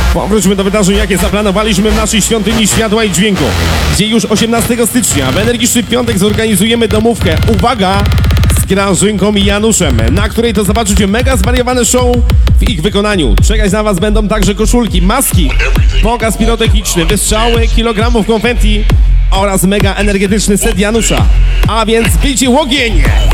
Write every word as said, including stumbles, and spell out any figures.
Powróćmy do wydarzeń, jakie zaplanowaliśmy w naszej świątyni światła i dźwięku, gdzie już osiemnastego stycznia w Energiczny Piątek zorganizujemy domówkę, uwaga, z Grażynką i Januszem, na której to zobaczycie mega zwariowane show w ich wykonaniu. Czekać na was będą także koszulki, maski, pokaz pirotechniczny, wystrzały kilogramów konfetti oraz mega energetyczny set Janusza. A więc bijcie łogień!